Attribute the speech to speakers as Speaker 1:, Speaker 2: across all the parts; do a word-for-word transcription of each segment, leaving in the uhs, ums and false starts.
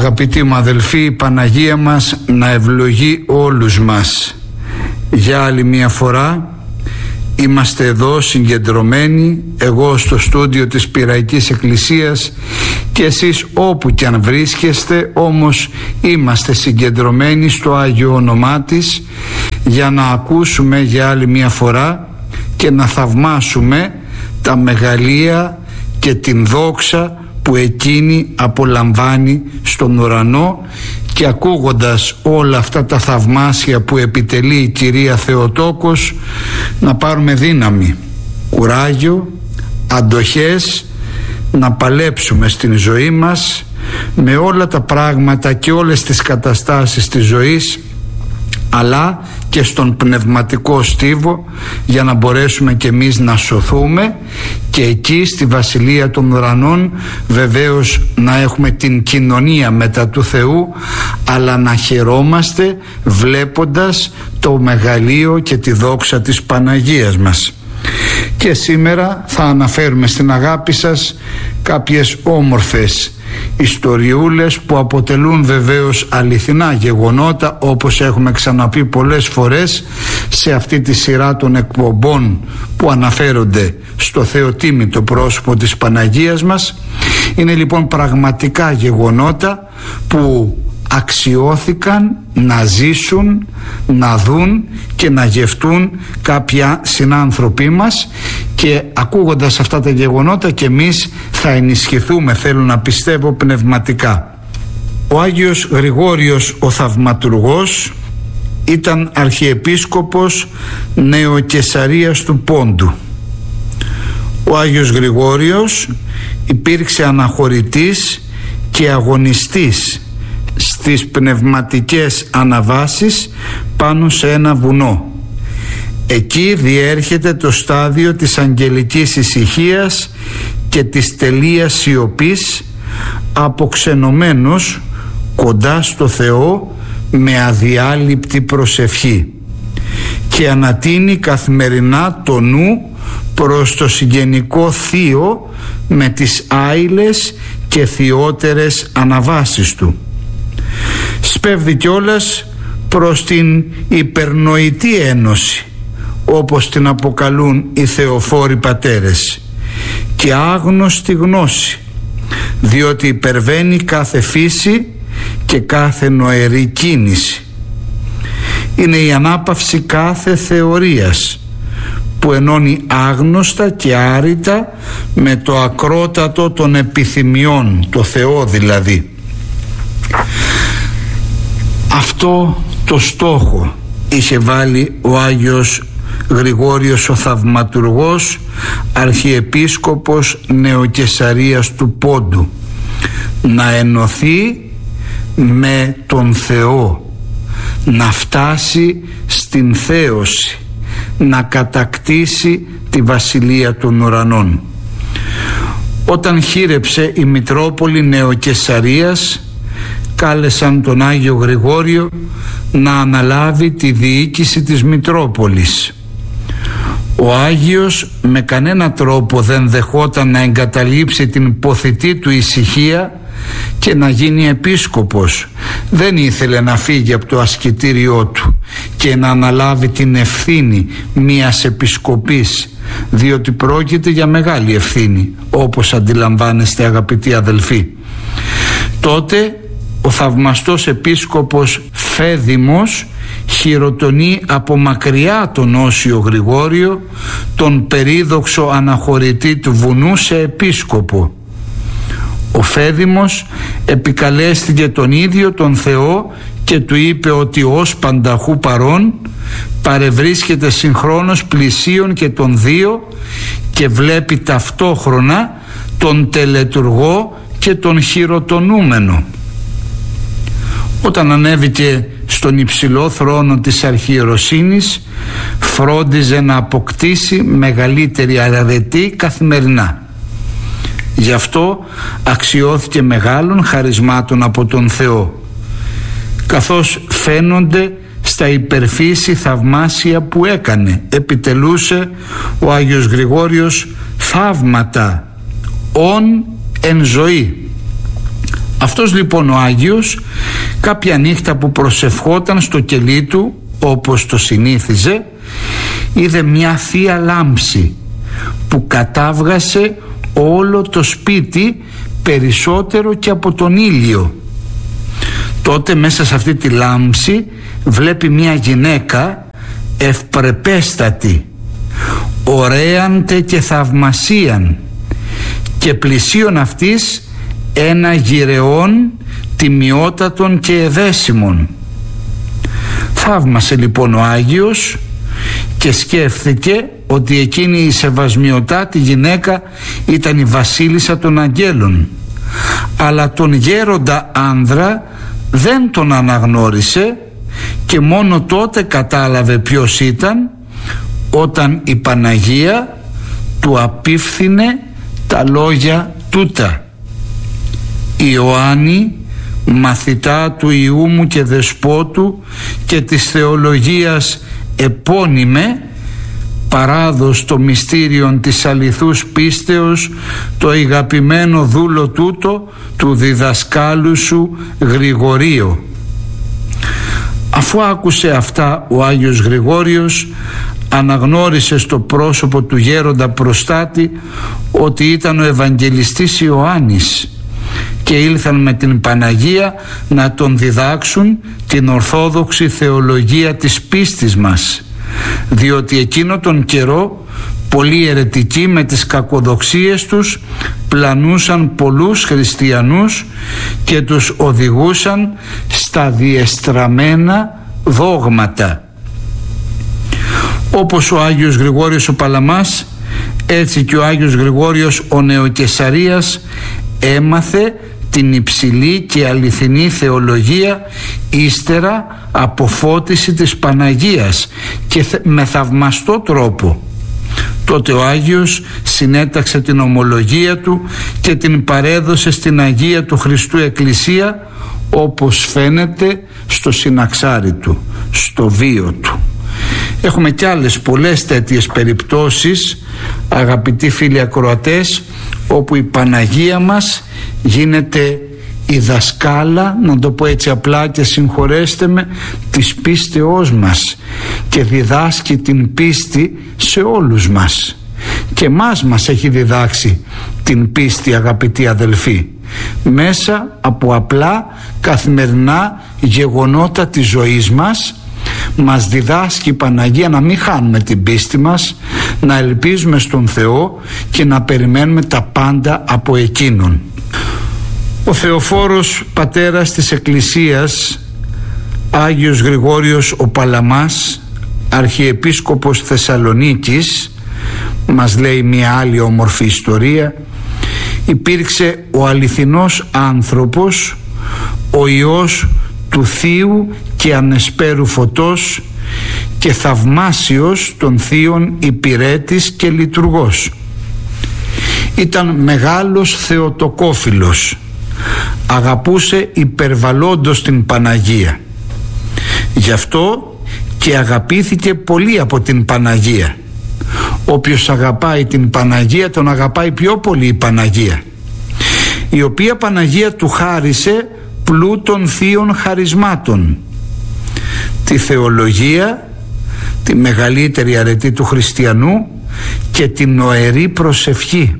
Speaker 1: Αγαπητοί μου αδελφοί, η Παναγία μας να ευλογεί όλους μας. Για άλλη μια φορά είμαστε εδώ συγκεντρωμένοι, εγώ στο στούντιο της Πειραϊκής Εκκλησίας και εσείς όπου κι αν βρίσκεστε, όμως είμαστε συγκεντρωμένοι στο Άγιο όνομά της για να ακούσουμε για άλλη μια φορά και να θαυμάσουμε τα μεγαλεία και την δόξα που εκείνη απολαμβάνει στον ουρανό, και ακούγοντας όλα αυτά τα θαυμάσια που επιτελεί η Κυρία Θεοτόκος να πάρουμε δύναμη, κουράγιο, αντοχές, να παλέψουμε στην ζωή μας με όλα τα πράγματα και όλες τις καταστάσεις της ζωής, αλλά και στον πνευματικό στίβο, για να μπορέσουμε και εμείς να σωθούμε και εκεί στη Βασιλεία των Ουρανών βεβαίως να έχουμε την κοινωνία μετά του Θεού, αλλά να χαιρόμαστε βλέποντας το μεγαλείο και τη δόξα της Παναγίας μας. Και σήμερα θα αναφέρουμε στην αγάπη σας κάποιες όμορφες ιστοριούλες που αποτελούν βεβαίως αληθινά γεγονότα, όπως έχουμε ξαναπεί πολλές φορές σε αυτή τη σειρά των εκπομπών που αναφέρονται στο θεοτίμητο πρόσωπο της Παναγίας μας. Είναι λοιπόν πραγματικά γεγονότα που αξιώθηκαν να ζήσουν, να δουν και να γευτούν κάποια συνάνθρωποι μας, και ακούγοντας αυτά τα γεγονότα και εμείς θα ενισχυθούμε, θέλω να πιστεύω, πνευματικά. Ο Άγιος Γρηγόριος ο Θαυματουργός ήταν αρχιεπίσκοπος Νεοκεσαρίας του Πόντου. Ο Άγιος Γρηγόριος υπήρξε αναχωρητής και αγωνιστής στις πνευματικές αναβάσεις πάνω σε ένα βουνό. Εκεί διέρχεται το στάδιο της αγγελικής ησυχίας και της τελείας σιωπής, αποξενωμένος κοντά στο Θεό με αδιάλειπτη προσευχή, και ανατείνει καθημερινά το νου προς το συγγενικό θείο με τις άειλες και θειότερες αναβάσεις του. Σπέβδει κιόλας προς την υπερνοητή ένωση, όπως την αποκαλούν οι θεοφόροι πατέρες, και άγνωστη γνώση, διότι υπερβαίνει κάθε φύση και κάθε νοερή κίνηση. Είναι η ανάπαυση κάθε θεωρίας που ενώνει άγνωστα και άρρητα με το ακρότατο των επιθυμιών, το Θεό δηλαδή. Αυτό το στόχο είχε βάλει ο Άγιος Γρηγόριος ο Θαυματουργός, αρχιεπίσκοπος Νεοκεσαρίας του Πόντου, να ενωθεί με τον Θεό, να φτάσει στην θέωση, να κατακτήσει τη Βασιλεία των Ουρανών. Όταν χείρεψε η Μητρόπολη Νεοκεσαρίας, κάλεσαν τον Άγιο Γρηγόριο να αναλάβει τη διοίκηση της Μητρόπολης. Ο Άγιος με κανένα τρόπο δεν δεχόταν να εγκαταλείψει την ποθητή του ησυχία και να γίνει επίσκοπος. Δεν ήθελε να φύγει από το ασκητήριό του και να αναλάβει την ευθύνη μιας επισκοπής, διότι πρόκειται για μεγάλη ευθύνη, όπως αντιλαμβάνεστε αγαπητοί αδελφοί. Τότε ο θαυμαστός επίσκοπος Φέδημος χειροτονεί από μακριά τον Όσιο Γρηγόριο, τον περίδοξο αναχωρητή του βουνού, σε επίσκοπο. Ο Φέδημος επικαλέστηκε τον ίδιο τον Θεό και του είπε ότι ως πανταχού παρών παρευρίσκεται συγχρόνως πλησίον και τον δύο και βλέπει ταυτόχρονα τον τελετουργό και τον χειροτονούμενο. Όταν ανέβηκε στον υψηλό θρόνο της αρχιεροσύνης, φρόντιζε να αποκτήσει μεγαλύτερη αρετή καθημερινά. Γι' αυτό αξιώθηκε μεγάλων χαρισμάτων από τον Θεό, καθώς φαίνονται στα υπερφύση θαυμάσια που έκανε. Επιτελούσε ο Άγιος Γρηγόριος θαύματα ον εν ζωή. Αυτός λοιπόν ο Άγιος κάποια νύχτα που προσευχόταν στο κελί του όπως το συνήθιζε, είδε μια θεία λάμψη που κατάβγασε όλο το σπίτι περισσότερο και από τον ήλιο. Τότε μέσα σε αυτή τη λάμψη βλέπει μια γυναίκα ευπρεπέστατη, ωραίαντε και θαυμασίαν, και πλησίον αυτής ένα γυρεόν τιμιότατον και ευαίσιμον. Θαύμασε λοιπόν ο Άγιος και σκέφτηκε ότι εκείνη η σεβασμιωτάτη γυναίκα ήταν η βασίλισσα των αγγέλων, αλλά τον γέροντα άνδρα δεν τον αναγνώρισε και μόνο τότε κατάλαβε ποιος ήταν, όταν η Παναγία του απίφθινε τα λόγια τούτα: «Ιωάννη, μαθητά του Ιού μου και δεσπότου και της θεολογίας επώνυμε, παράδος το μυστήριον της αληθούς πίστεως, το αγαπημένο δούλο τούτο του διδασκάλου σου Γρηγορείο». Αφού άκουσε αυτά, ο Άγιος Γρηγόριος αναγνώρισε στο πρόσωπο του γέροντα προστάτη ότι ήταν ο Ευαγγελιστής Ιωάννης, και ήλθαν με την Παναγία να τον διδάξουν την ορθόδοξη θεολογία της πίστης μας, διότι εκείνο τον καιρό πολλοί αιρετικοί με τις κακοδοξίες τους πλανούσαν πολλούς χριστιανούς και τους οδηγούσαν στα διεστραμμένα δόγματα. Όπως ο Άγιος Γρηγόριος ο Παλαμάς, έτσι και ο Άγιος Γρηγόριος ο Νεοκεσαρίας έμαθε την υψηλή και αληθινή θεολογία ύστερα από φώτιση της Παναγίας και με θαυμαστό τρόπο. Τότε ο Άγιος συνέταξε την ομολογία του και την παρέδωσε στην Αγία του Χριστού Εκκλησία, όπως φαίνεται στο συναξάρι του, στο βίο του. Έχουμε κι άλλες πολλές τέτοιες περιπτώσεις, αγαπητοί φίλοι ακροατές, όπου η Παναγία μας γίνεται η δασκάλα, να το πω έτσι απλά και συγχωρέστε με, της πίστεώς μας και διδάσκει την πίστη σε όλους μας. Και μας μας έχει διδάξει την πίστη, αγαπητοί αδελφοί, μέσα από απλά καθημερινά γεγονότα της ζωής μας. Μας διδάσκει η Παναγία να μην χάνουμε την πίστη μας, να ελπίζουμε στον Θεό και να περιμένουμε τα πάντα από Εκείνον. Ο Θεοφόρος πατέρας της Εκκλησίας, Άγιος Γρηγόριος ο Παλαμάς, Αρχιεπίσκοπος Θεσσαλονίκης, μας λέει μια άλλη όμορφη ιστορία, υπήρξε ο αληθινός άνθρωπος, ο Υιός του Θείου και ανεσπέρου φωτός και θαυμάσιος των θείων υπηρέτης και λειτουργός. Ήταν μεγάλος θεοτοκόφιλος, αγαπούσε υπερβαλλόντος την Παναγία. Γι' αυτό και αγαπήθηκε πολύ από την Παναγία. Όποιος αγαπάει την Παναγία, τον αγαπάει πιο πολύ η Παναγία, η οποία Παναγία του χάρισε πλούτων θείων χαρισμάτων, τη θεολογία, τη μεγαλύτερη αρετή του χριστιανού, και την νοερή προσευχή.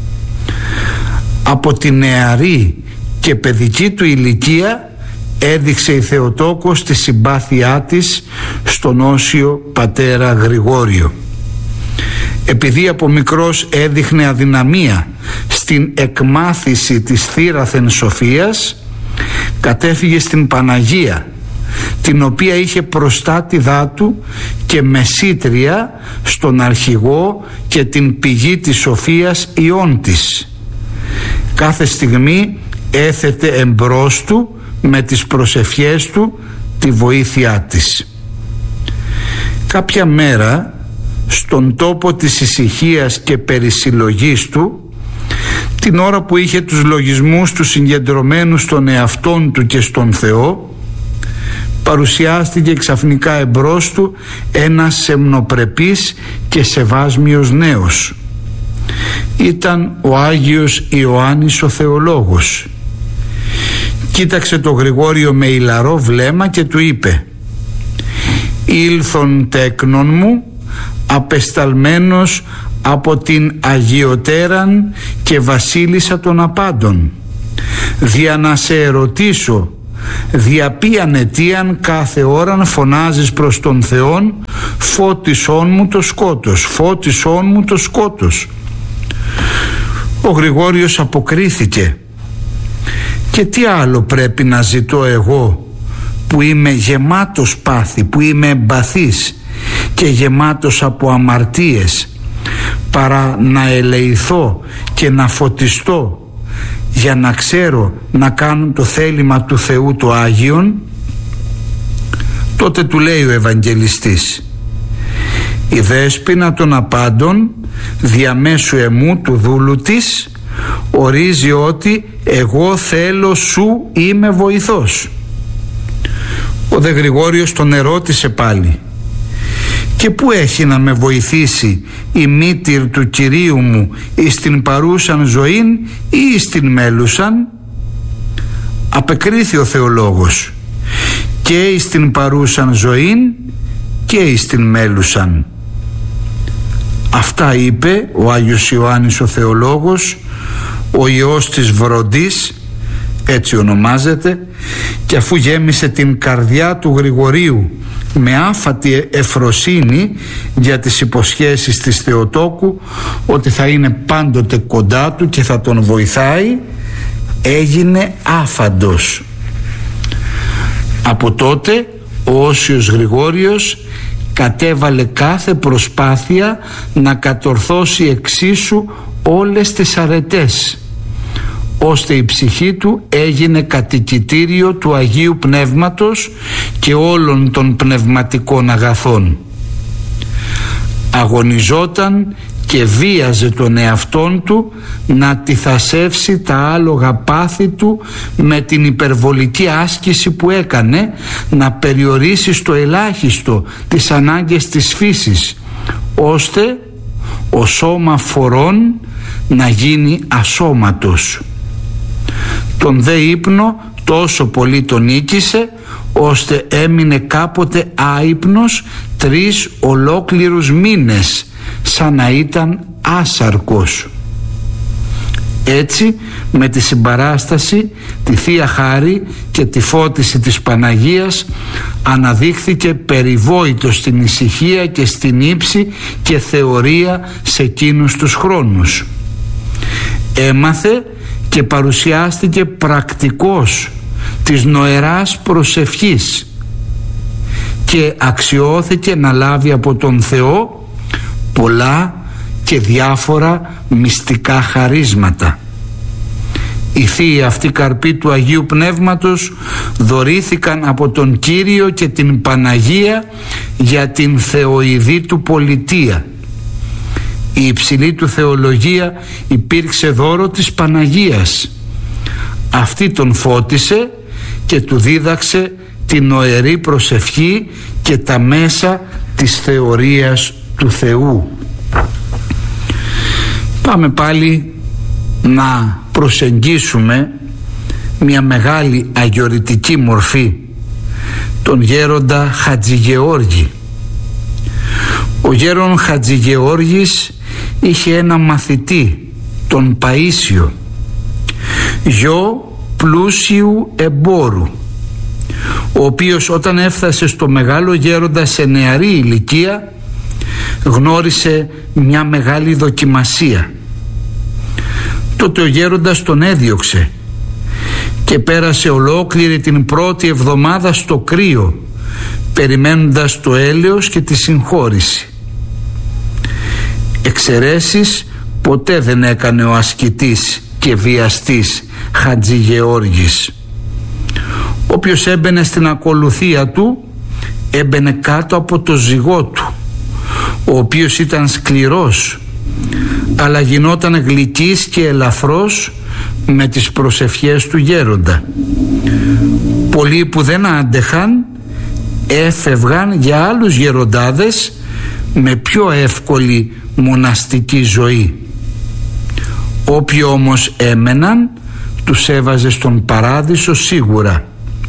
Speaker 1: Από την νεαρή και παιδική του ηλικία έδειξε η Θεοτόκος τη συμπάθειά της στον όσιο πατέρα Γρηγόριο. Επειδή από μικρός έδειχνε αδυναμία στην εκμάθηση της θύραθεν σοφίας, κατέφυγε στην Παναγία, την οποία είχε προστάτηδά του και μεσήτρια στον αρχηγό και την πηγή της σοφίας Υιόν της. Κάθε στιγμή έθετε εμπρός του με τις προσευχές του τη βοήθειά της. Κάποια μέρα, στον τόπο της ησυχίας και περισυλλογής του, την ώρα που είχε τους λογισμούς του συγκεντρωμένους στον εαυτόν του και στον Θεό, παρουσιάστηκε ξαφνικά εμπρός του ένας σεμνοπρεπής και σεβάσμιος νέος. Ήταν ο Άγιος Ιωάννης ο Θεολόγος. κοίταξε το Γρηγόριο με ηλαρό βλέμμα και του είπε: «Ήλθον τέκνον μου, απεσταλμένος από την Αγιωτέραν και βασίλισσα των απάντων, δια να σε ερωτήσω, δια ποιαν αιτίαν κάθε ώραν φωνάζεις προς τον Θεόν, φώτισόν μου το σκότος, φώτισόν μου το σκότος». Ο Γρηγόριος αποκρίθηκε: «Και τι άλλο πρέπει να ζητώ εγώ, που είμαι γεμάτος πάθη, που είμαι εμπαθής και γεμάτος από αμαρτίες, παρά να ελεηθώ και να φωτιστώ, για να ξέρω να κάνω το θέλημα του Θεού το Άγιον?» Τότε του λέει ο Ευαγγελιστής: «Η Δέσποινα των απάντων, διαμέσου εμού του δούλου της, ορίζει ότι εγώ θέλω σου είμαι βοηθός». Ο δε Γρηγόριος τον ερώτησε πάλι: «Και πού έχει να με βοηθήσει η μήτηρ του Κυρίου μου εις την παρούσαν ζωήν ή εις την μέλουσαν?» Απεκρίθη ο θεολόγος: «Και εις την παρούσαν ζωήν και εις την μέλουσαν». Αυτά είπε ο Άγιος Ιωάννης ο θεολόγος, ο ιός της Βροντής, έτσι ονομάζεται, και αφού γέμισε την καρδιά του Γρηγορίου με άφατη εφροσύνη για τις υποσχέσεις της Θεοτόκου ότι θα είναι πάντοτε κοντά του και θα τον βοηθάει, έγινε άφαντος. Από τότε ο Όσιος Γρηγόριος κατέβαλε κάθε προσπάθεια να κατορθώσει εξίσου όλες τις αρετές, ώστε η ψυχή του έγινε κατοικητήριο του Αγίου Πνεύματος και όλων των πνευματικών αγαθών. Αγωνιζόταν και βίαζε τον εαυτόν του να τυθασεύσει τα άλογα πάθη του με την υπερβολική άσκηση που έκανε, να περιορίσει στο ελάχιστο τις ανάγκες της φύσης, ώστε ο σώμα φορών να γίνει ασώματος. Τον δε ύπνο τόσο πολύ τον νίκησε, ώστε έμεινε κάποτε άυπνος τρεις ολόκληρους μήνες, σαν να ήταν άσαρκος. Έτσι, με τη συμπαράσταση, τη Θεία Χάρη και τη φώτιση της Παναγίας, αναδείχθηκε περιβόητος στην ησυχία και στην ύψη και θεωρία σε εκείνους τους χρόνους. Έμαθε και παρουσιάστηκε πρακτικός της νοεράς προσευχής και αξιώθηκε να λάβει από τον Θεό πολλά και διάφορα μυστικά χαρίσματα. Οι θείοι αυτοί καρποί του Αγίου Πνεύματος δωρήθηκαν από τον Κύριο και την Παναγία για την θεοειδή του πολιτεία. Η υψηλή του θεολογία υπήρξε δώρο της Παναγίας. Αυτή τον φώτισε και του δίδαξε την νοερή προσευχή και τα μέσα της θεωρίας του Θεού. Πάμε πάλι να προσεγγίσουμε μια μεγάλη αγιορητική μορφή, τον γέροντα Χατζηγεώργη. Ο γέρον Χατζηγεώργης είχε ένα μαθητή, τον Παΐσιο, γιο πλούσιου εμπόρου, ο οποίος όταν έφτασε στο μεγάλο γέροντα σε νεαρή ηλικία γνώρισε μια μεγάλη δοκιμασία. Τότε ο γέροντας τον έδιωξε και πέρασε ολόκληρη την πρώτη εβδομάδα στο κρύο, περιμένοντας το έλεος και τη συγχώρηση. Εξαιρέσεις ποτέ δεν έκανε ο ασκητής και βιαστής Χατζηγεώργης. Όποιος έμπαινε στην ακολουθία του έμπαινε κάτω από το ζυγό του, ο οποίος ήταν σκληρός, αλλά γινόταν γλυκής και ελαφρός με τις προσευχές του γέροντα. Πολλοί που δεν άντεχαν έφευγαν για άλλους γεροντάδες με πιο εύκολη μοναστική ζωή. Όποιοι όμως έμεναν, τους έβαζε στον παράδεισο σίγουρα.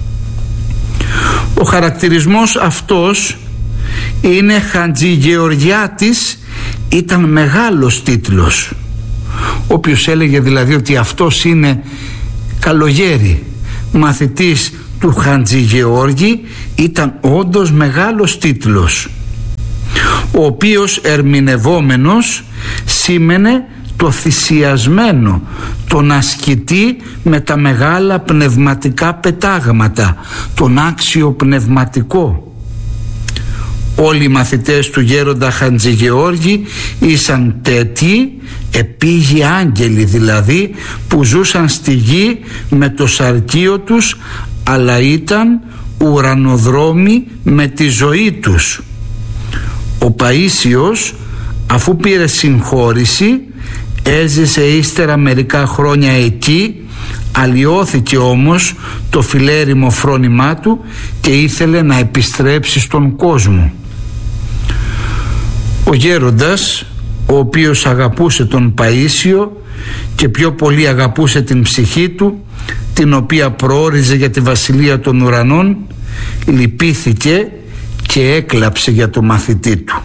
Speaker 1: Ο χαρακτηρισμός αυτός είναι Χατζηγεωργιάτης, ήταν μεγάλος τίτλος. Όποιος έλεγε δηλαδή ότι αυτός είναι καλογέρι μαθητής του Χατζηγεώργη, ήταν όντως μεγάλος τίτλος, ο οποίος ερμηνευόμενος σήμαινε το θυσιασμένο, τον ασκητή με τα μεγάλα πνευματικά πετάγματα, τον άξιο πνευματικό. Όλοι οι μαθητές του γέροντα Χατζηγεώργη ήσαν τέτοιοι, επίγειοι άγγελοι δηλαδή, που ζούσαν στη γη με το σαρκείο τους, αλλά ήταν ουρανοδρόμοι με τη ζωή τους. Ο Παΐσιος, αφού πήρε συγχώρηση, έζησε ύστερα μερικά χρόνια εκεί, αλλοιώθηκε όμως το φιλέριμο φρόνημά του και ήθελε να επιστρέψει στον κόσμο. Ο γέροντας, ο οποίος αγαπούσε τον Παΐσιο και πιο πολύ αγαπούσε την ψυχή του, την οποία προόριζε για τη βασιλεία των ουρανών, λυπήθηκε και έκλαψε για το μαθητή του.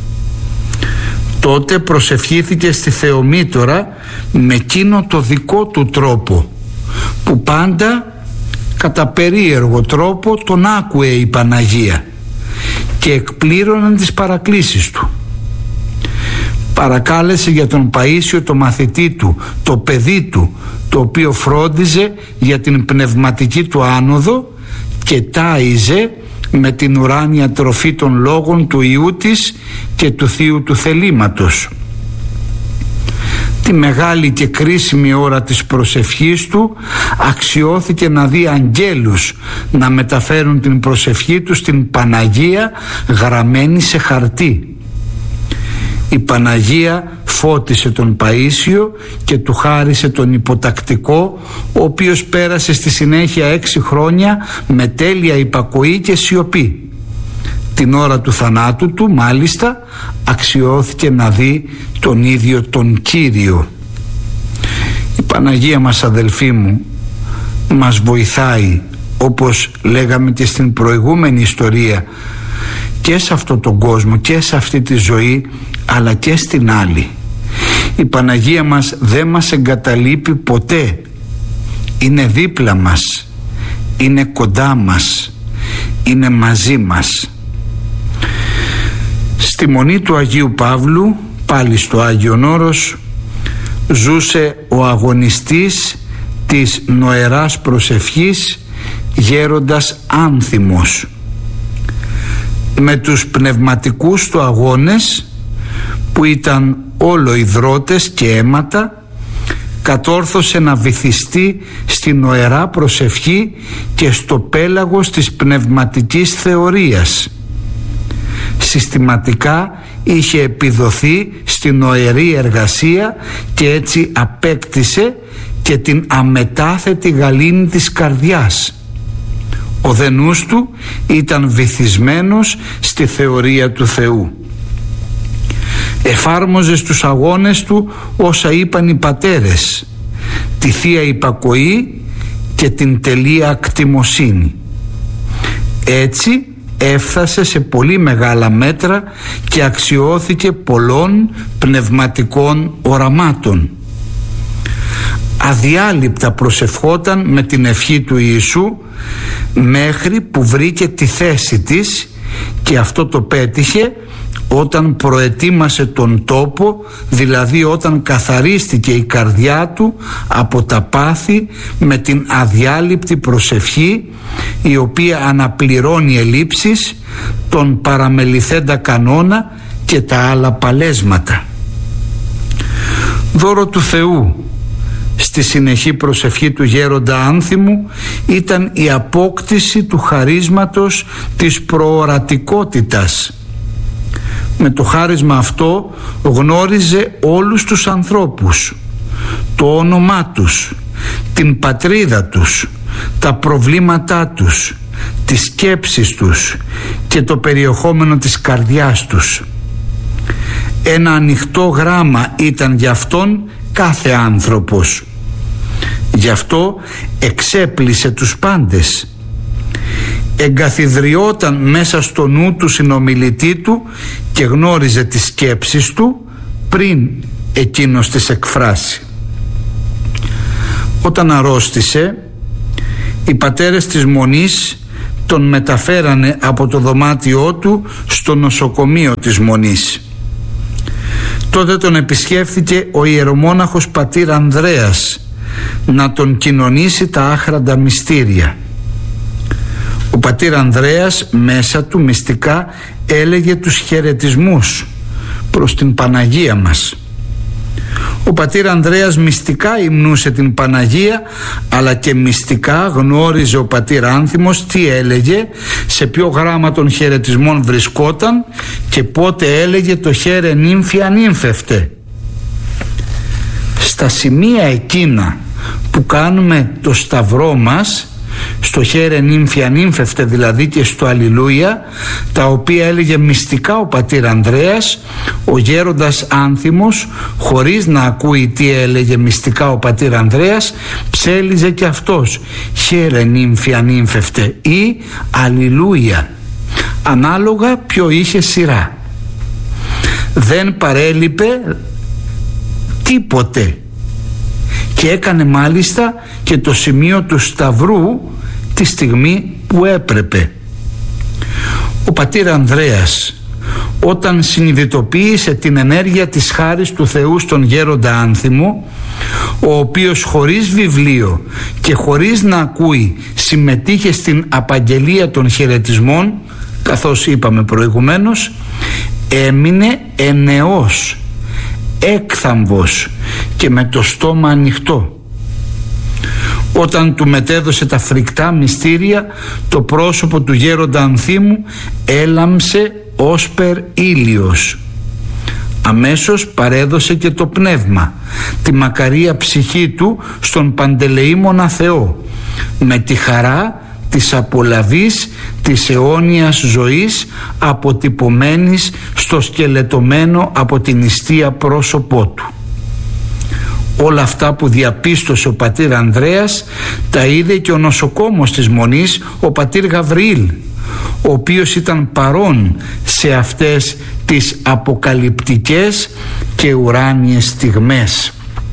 Speaker 1: Τότε προσευχήθηκε στη Θεομήτωρα με εκείνο το δικό του τρόπο, που πάντα κατά περίεργο τρόπο τον άκουε η Παναγία και εκπλήρωναν τις παρακλήσεις του. Παρακάλεσε για τον Παΐσιο το μαθητή του, το παιδί του, το οποίο φρόντιζε για την πνευματική του άνοδο και τάιζε με την ουράνια τροφή των λόγων του Υιού της και του Θείου του θελήματος. Τη μεγάλη και κρίσιμη ώρα της προσευχής του αξιώθηκε να δει αγγέλους να μεταφέρουν την προσευχή του στην Παναγία γραμμένη σε χαρτί. Η Παναγία φώτισε τον Παΐσιο και του χάρισε τον υποτακτικό, ο οποίος πέρασε στη συνέχεια έξι χρόνια με τέλεια υπακοή και σιωπή. Την ώρα του θανάτου του μάλιστα αξιώθηκε να δει τον ίδιο τον Κύριο. Η Παναγία μας, αδελφοί μου, μας βοηθάει, όπως λέγαμε και στην προηγούμενη ιστορία, και σε αυτόν τον κόσμο και σε αυτή τη ζωή, αλλά και στην άλλη. Η Παναγία μας δεν μας εγκαταλείπει ποτέ. Είναι δίπλα μας, είναι κοντά μας, είναι μαζί μας. Στη Μονή του Αγίου Παύλου, πάλι στο Άγιον Όρος, ζούσε ο αγωνιστής της νοεράς προσευχής, γέροντας Άνθιμος. Με τους πνευματικούς του αγώνες, που ήταν όλο υδρότες και αίματα, κατόρθωσε να βυθιστεί στην νοερά προσευχή και στο πέλαγος της πνευματικής θεωρίας. Συστηματικά είχε επιδοθεί στην νοερή εργασία και έτσι απέκτησε και την αμετάθετη γαλήνη της καρδιάς. Ο δε νους του ήταν βυθισμένος στη θεωρία του Θεού. Εφάρμοζε στους αγώνες του όσα είπαν οι πατέρες, τη Θεία Υπακοή και την τελεία ακτιμοσύνη. Έτσι έφτασε σε πολύ μεγάλα μέτρα και αξιώθηκε πολλών πνευματικών οραμάτων. Αδιάλειπτα προσευχόταν με την ευχή του Ιησού μέχρι που βρήκε τη θέση της, και αυτό το πέτυχε όταν προετοίμασε τον τόπο, δηλαδή όταν καθαρίστηκε η καρδιά του από τα πάθη με την αδιάλειπτη προσευχή, η οποία αναπληρώνει ελλείψεις, τον παραμεληθέντα κανόνα και τα άλλα παλέσματα. Δώρο του Θεού στη συνεχή προσευχή του γέροντα Άνθιμου ήταν η απόκτηση του χαρίσματος της προορατικότητας. Με το χάρισμα αυτό γνώριζε όλους τους ανθρώπους, το όνομά τους, την πατρίδα τους, τα προβλήματά τους, τις σκέψεις τους και το περιεχόμενο της καρδιάς τους. Ένα ανοιχτό γράμμα ήταν για αυτόν κάθε άνθρωπος. Γι' αυτό εξέπλησε τους πάντες. Εγκαθιδριόταν μέσα στο νου του συνομιλητή του και γνώριζε τις σκέψεις του πριν εκείνος τις εκφράσει. Όταν αρρώστησε, οι πατέρες της Μονής τον μεταφέρανε από το δωμάτιό του στο νοσοκομείο της Μονής. Τότε τον επισκέφθηκε ο ιερομόναχος πατήρ Ανδρέας να τον κοινωνήσει τα άχραντα μυστήρια. Ο πατήρ Ανδρέας μέσα του μυστικά έλεγε τους χαιρετισμούς προς την Παναγία μας. Ο πατήρ Ανδρέας μυστικά υμνούσε την Παναγία, αλλά και μυστικά γνώριζε ο πατήρ Άνθιμος τι έλεγε, σε ποιο γράμμα των χαιρετισμών βρισκόταν και πότε έλεγε το χαίρε νύμφια νύμφευτε. Στα σημεία εκείνα που κάνουμε το σταυρό μας, στο χαίρε νύμφια νύμφευτε δηλαδή και στο αλληλούια, τα οποία έλεγε μυστικά ο πατήρ Ανδρέας, ο γέροντας Άνθιμος, χωρίς να ακούει τι έλεγε μυστικά ο πατήρ Ανδρέας, ψέλιζε και αυτός χαίρε νύμφια νύμφευτε ή αλληλούια, ανάλογα ποιο είχε σειρά. Δεν παρέλειπε τίποτε και έκανε μάλιστα και το σημείο του σταυρού τη στιγμή που έπρεπε. Ο πατήρ Ανδρέας, όταν συνειδητοποίησε την ενέργεια της χάρης του Θεού στον γέροντα Άνθιμο, ο οποίος χωρίς βιβλίο και χωρίς να ακούει συμμετείχε στην απαγγελία των χαιρετισμών, καθώς είπαμε προηγουμένως, έμεινε ενεός, έκθαμβος και με το στόμα ανοιχτό. Όταν του μετέδωσε τα φρικτά μυστήρια, το πρόσωπο του γέροντα Ανθίμου έλαμψε όσπερ ήλιος. Αμέσως παρέδωσε και το πνεύμα, τη μακαρία ψυχή του στον παντελεήμονα Θεό, με τη χαρά της απολαβής της αιώνιας ζωής αποτυπωμένης στο σκελετωμένο από την νηστεία πρόσωπό του. Όλα αυτά που διαπίστωσε ο πατήρ Ανδρέας τα είδε και ο νοσοκόμος της Μονής, ο πατήρ Γαβριήλ, ο οποίος ήταν παρόν σε αυτές τις αποκαλυπτικές και ουράνιες στιγμές.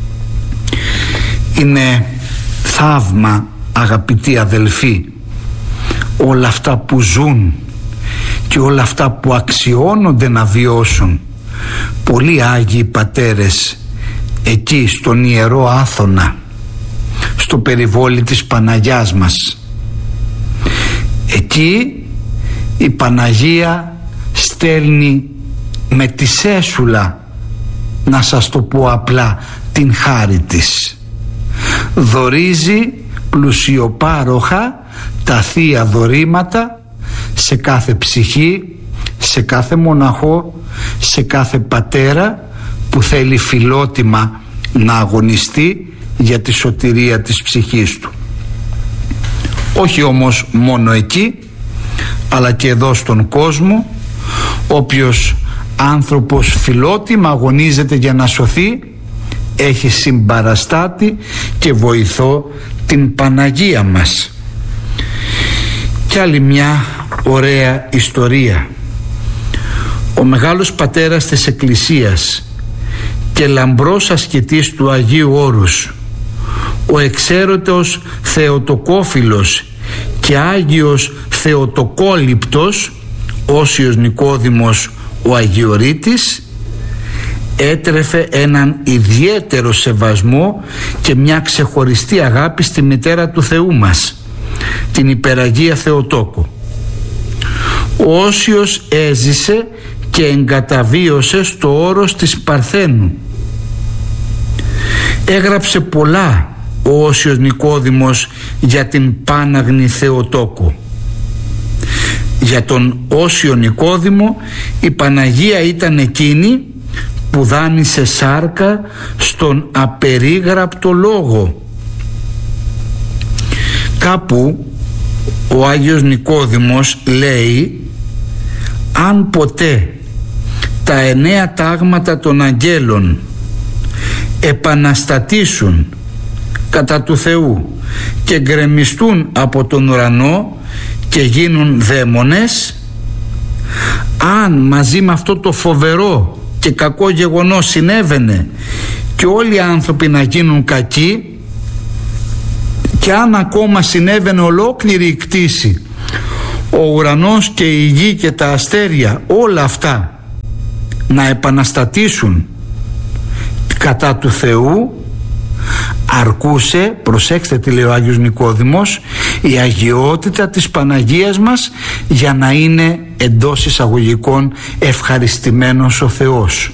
Speaker 1: Είναι θαύμα, αγαπητοί αδελφοί, όλα αυτά που ζουν και όλα αυτά που αξιώνονται να βιώσουν πολλοί Άγιοι Πατέρες εκεί στον Ιερό Άθωνα, στο περιβόλι της Παναγιάς μας. Εκεί η Παναγία στέλνει με τη σέσουλα, να σας το πω απλά, την χάρη της. Δωρίζει πλουσιοπάροχα τα θεία δωρήματα σε κάθε ψυχή, σε κάθε μοναχό, σε κάθε πατέρα που θέλει φιλότιμα να αγωνιστεί για τη σωτηρία της ψυχής του. Όχι όμως μόνο εκεί, αλλά και εδώ στον κόσμο, όποιος άνθρωπος φιλότιμα αγωνίζεται για να σωθεί, έχει συμπαραστάτη και βοηθό την Παναγία μας. Κι άλλη μια ωραία ιστορία. Ο μεγάλος πατέρας της Εκκλησίας και λαμπρός ασκητής του Αγίου Όρους, ο εξαίρετος Θεοτοκόφιλος και Άγιος Θεοτοκόληπτος, Όσιος Νικόδημος ο Αγιορείτης, έτρεφε έναν ιδιαίτερο σεβασμό και μια ξεχωριστή αγάπη στη μητέρα του Θεού μας, την Υπεραγία Θεοτόκο. Ο Όσιος έζησε και εγκαταβίωσε στο όρος της Παρθένου. Έγραψε πολλά ο Όσιος Νικόδημος για την Πάναγνη Θεοτόκο. Για τον Όσιο Νικόδημο η Παναγία ήταν εκείνη που δάνεισε σάρκα στον απερίγραπτο λόγο. Κάπου ο Άγιος Νικόδημος λέει: αν ποτέ τα εννέα τάγματα των αγγέλων επαναστατήσουν κατά του Θεού και γκρεμιστούν από τον ουρανό και γίνουν δαίμονες, αν μαζί με αυτό το φοβερό και κακό γεγονός συνέβαινε και όλοι οι άνθρωποι να γίνουν κακοί, και αν ακόμα συνέβαινε ολόκληρη η κτήση, ο ουρανός και η γη και τα αστέρια, όλα αυτά να επαναστατήσουν κατά του Θεού, αρκούσε, προσέξτε τι λέει ο Άγιος Νικόδημος, η αγιότητα της Παναγίας μας για να είναι εντός εισαγωγικών ευχαριστημένος ο Θεός.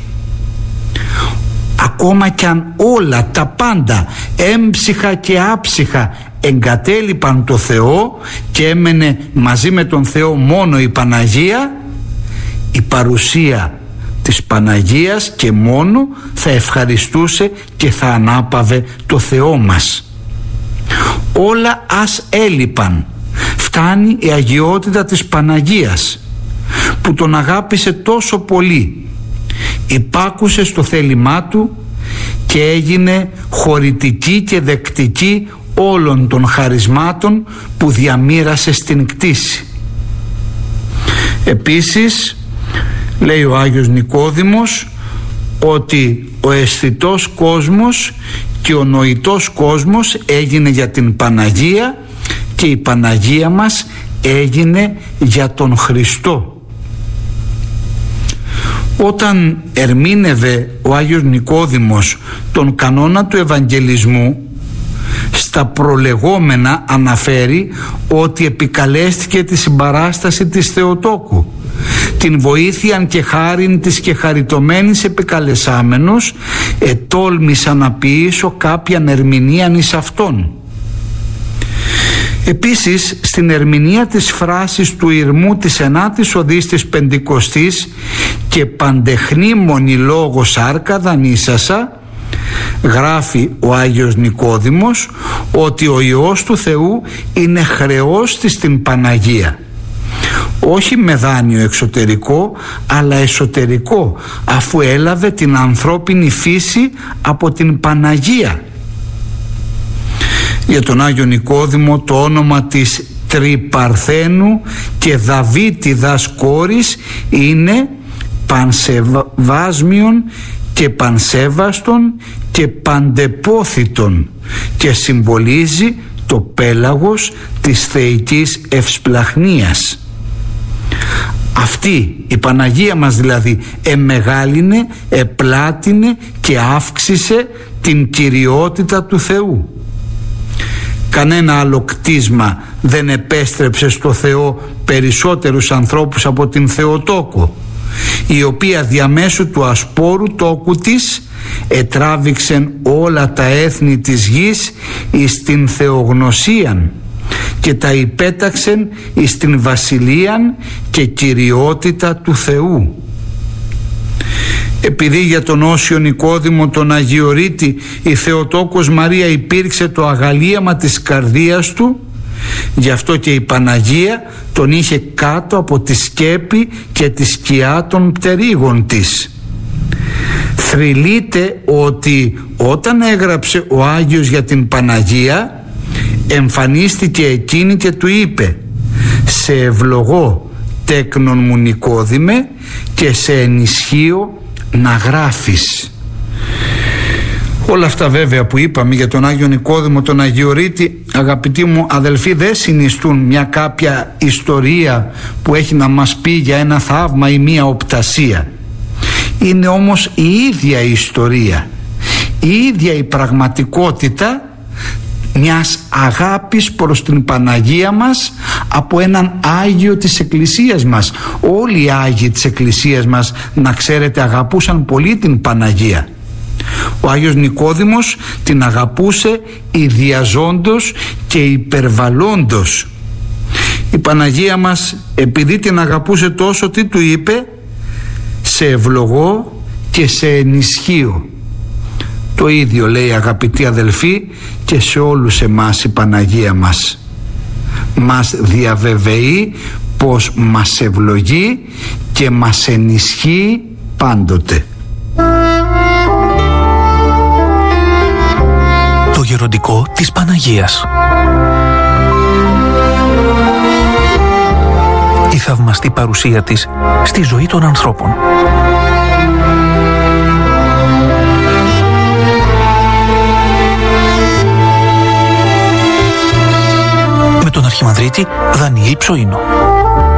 Speaker 1: Ακόμα κι αν όλα τα πάντα έμψυχα και άψυχα εγκατέλειπαν το Θεό και έμενε μαζί με τον Θεό μόνο η Παναγία, η παρουσία της Παναγίας και μόνο θα ευχαριστούσε και θα ανάπαυε το Θεό μας. Όλα ας έλειπαν, φτάνει η αγιότητα της Παναγίας που τον αγάπησε τόσο πολύ, υπάκουσε στο θέλημά του και έγινε χωρητική και δεκτική όλων των χαρισμάτων που διαμοίρασε στην κτήση. Επίσης λέει ο Άγιος Νικόδημος ότι ο αισθητός κόσμος και ο νοητός κόσμος έγινε για την Παναγία και η Παναγία μας έγινε για τον Χριστό. Όταν ερμήνευε ο Άγιος Νικόδημος τον κανόνα του Ευαγγελισμού, στα προλεγόμενα αναφέρει ότι επικαλέστηκε τη συμπαράσταση της Θεοτόκου, την βοήθειαν και χάριν της και χαριτωμένης επικαλεσάμενος, ετόλμησα να ποιήσω κάποιαν ερμηνείαν εις αυτόν. Επίσης στην ερμηνεία της φράσης του ηρμού της ενάτης οδής της Πεντηκοστής και παντεχνήμονη λόγος άρκα δανείσασα, γράφει ο Άγιος Νικόδημος ότι ο Υιός του Θεού είναι χρεός της στην Παναγία, όχι με δάνειο εξωτερικό αλλά εσωτερικό, αφού έλαβε την ανθρώπινη φύση από την Παναγία. Για τον Άγιο Νικόδημο το όνομα της Τριπαρθένου και Δαβίτιδας κόρης είναι πανσεβάσμιον και πανσέβαστον και παντεπόθητον και συμβολίζει το πέλαγος της θεϊκής ευσπλαχνίας. Αυτή η Παναγία μας δηλαδή εμεγάλινε, επλάτινε και αύξησε την κυριότητα του Θεού. Κανένα άλλο κτίσμα δεν επέστρεψε στο Θεό περισσότερους ανθρώπους από την Θεοτόκο, η οποία διαμέσου του ασπόρου τόκου της ετράβηξεν όλα τα έθνη της γης εις την θεογνωσίαν και τα υπέταξεν εις την βασιλείαν και κυριότητα του Θεού. Επειδή για τον Όσιο Νικόδημο τον Αγιορείτη η Θεοτόκος Μαρία υπήρξε το αγαλίαμα της καρδίας του, γι' αυτό και η Παναγία τον είχε κάτω από τη σκέπη και τη σκιά των πτερίγων της. Θρυλείται ότι όταν έγραψε ο Άγιος για την Παναγία, εμφανίστηκε εκείνη και του είπε «Σε ευλογώ τέκνον μου Νικόδημε και σε ενισχύω να γράφεις». Όλα αυτά βέβαια που είπαμε για τον Άγιο Νικόδημο τον Αγιορείτη, αγαπητοί μου αδελφοί, δεν συνιστούν μια κάποια ιστορία που έχει να μας πει για ένα θαύμα ή μια οπτασία. Είναι όμως η ίδια η ιστορία, η ίδια η πραγματικότητα μιας αγάπης προς την Παναγία μας από έναν Άγιο της Εκκλησίας μας. Όλοι οι Άγιοι της Εκκλησίας μας, να ξέρετε, αγαπούσαν πολύ την Παναγία. Ο Άγιος Νικόδημος την αγαπούσε ιδιαζόντος και υπερβαλλόντος. Η Παναγία μας, επειδή την αγαπούσε τόσο, τι του είπε? «Σε ευλογώ και σε ενισχύω». Το ίδιο λέει, αγαπητοί αδελφοί, και σε όλους εμάς η Παναγία μας. Μας διαβεβαιεί πως μας ευλογεί και μας ενισχύει πάντοτε.
Speaker 2: Το γεροντικό της Παναγίας. Η θαυμαστή παρουσία της στη ζωή των ανθρώπων. Με τον Αρχιμανδρίτη Δανιήλ Ψωίνο.